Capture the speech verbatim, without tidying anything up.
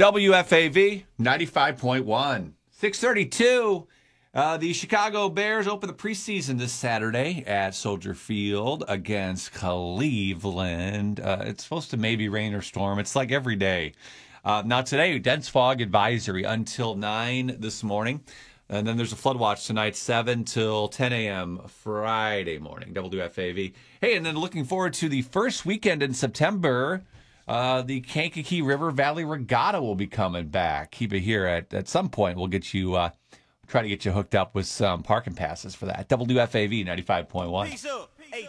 W F A V ninety-five point one. six thirty-two. Uh, the Chicago Bears open the preseason this Saturday at Soldier Field against Cleveland. Uh, it's supposed to maybe rain or storm. It's like every day. Uh, now today, dense fog advisory until nine this morning. And then there's a flood watch tonight, seven till ten a.m. Friday morning, W F A V. Hey, and then looking forward to the first weekend in September. Uh, the Kankakee River Valley Regatta will be coming back. Keep it here at, at some point. We'll get you, uh, try to get you hooked up with some parking passes for that. W F A V ninety-five point one. Peace up. Hey,